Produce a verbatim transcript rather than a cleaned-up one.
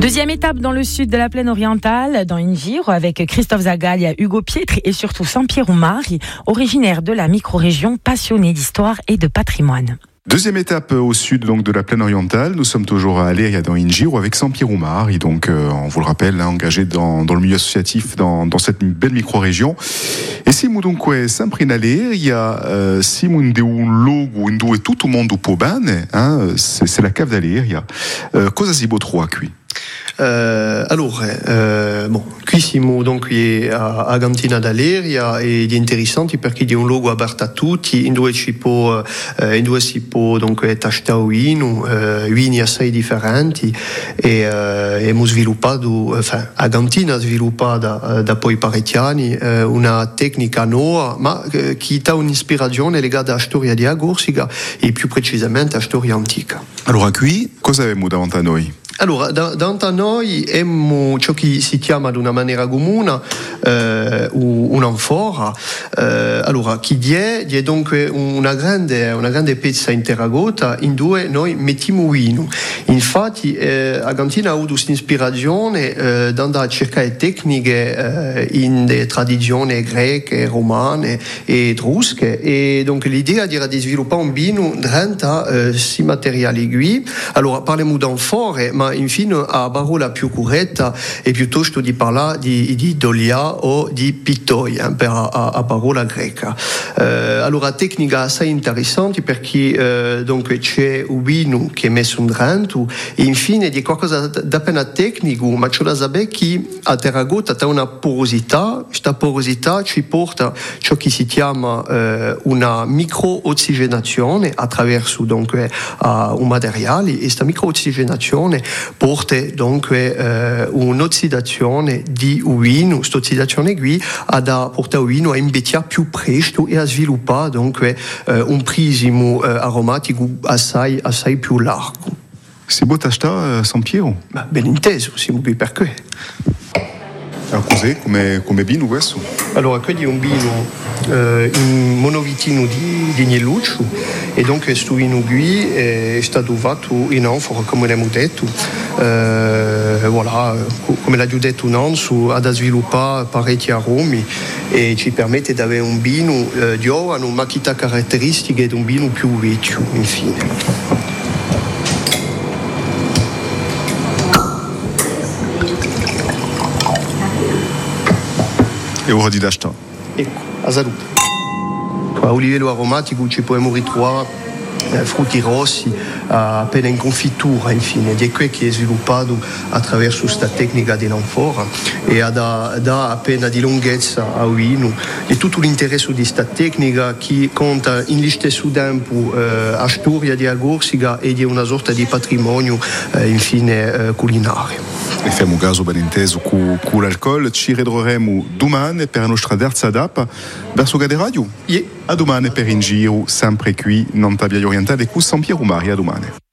Deuxième étape dans le sud de la plaine orientale, dans Ingiro, avec Christophe Zagaglia, Hugo Pietri et surtout Sampiero Mari, originaire de la micro-région, passionné d'histoire et de patrimoine. Deuxième étape au sud donc de la plaine orientale, nous sommes toujours à Aleria dans Ingiro avec Sampiero Mari, donc euh, on vous le rappelle, hein, engagé dans, dans le milieu associatif dans, dans cette belle micro-région. E siamo dunque sempre in Aleria, uh, siamo in un luogo in dove tutto il mondo può bene, hein, c'est, c'est la cave d'Aleria. Uh, cosa si può trovare qui? Euh, alors, euh, bon, qui siamo donc a, a Gantina d'Aleria ed è interessante perché è un luogo aperto a tutti, in dove ci può, eh, in dove si può donc tastare vino, eh, vini assai differenti e eh, abbiamo sviluppato, enfin, a Gantina sviluppata da poi parecchi anni eh, una tecnica nuova, ma eh, che dà un'ispirazione legata alla storia di Agorsica e più precisamente alla storia antica. Allora qui cosa abbiamo davanti a noi? Allora, da, davanti a noi abbiamo ciò che si chiama in una maniera comune eh, un'anfora. Eh, allora, chi è? È dunque una grande, una grande pezza in terracotta in dove noi mettiamo vino. Infatti, eh, a Gantina ha avuto questa ispirazione eh, di andare a cercare tecniche eh, in le tradizioni greche, romane e etrusche. E dunque l'idea era di sviluppare un vino dentro eh, questi materiali qui. Allora, parliamo d'anfore, ma infine a parola più corretta è piuttosto di parlare di, di dolia o di pitoi eh, per a, a parola greca. Eh, allora tecnica assai interessante perché eh, dunque c'è un vino che è messo dentro e infine di qualcosa d'appena tecnico, ma c'è da sapere che a terracotta ha una porosità, questa porosità ci porta ciò che si chiama eh, una micro-ossigenazione attraverso dunque uh, un materiale e questa micro-ossigenazione porta dunque eh, un'ossidazione di vino, questa ossidazione qui ha da portare il vino a invecchiare più presto e a sviluppare dunque eh, un prismo eh, aromatico assai, assai più largo. Si può tastare uh, Sampiero? Ma ben inteso, siamo qui per questo. Allora cos'è? Come, come vino questo? Allora, questo è un vino eh, in monovitino di, di Gneluccio e dunque questo vino qui è stato fatto in anfora, come abbiamo detto. Eh, voilà, come l'ha già detto Nanzu, ha da sviluppare parecchi aromi e ci permette di avere un vino eh, giovane, ma che ha caratteristiche di un vino più vecchio, infine. E ora di dashta. Ecco, a salute. A livello aromatico ci possiamo ritrovare eh, frutti rossi eh, appena in confittura, infine, ed è quello che è sviluppato attraverso questa tecnica dell'anfora e ha da, da appena di lunghezza al vino. E tutto l'interesse di questa tecnica che conta in stesso tempo eh, la storia di Agorsica e di una sorta di patrimonio eh, infine eh, culinario. E facciamo caso ben inteso con, con l'alcol, ci ritroveremo domani per la nostra terza tappa verso Gade Radio. Yeah. A domani per in giro, sempre qui, non Tabia Orientale, con Sampiero Mari, a domani.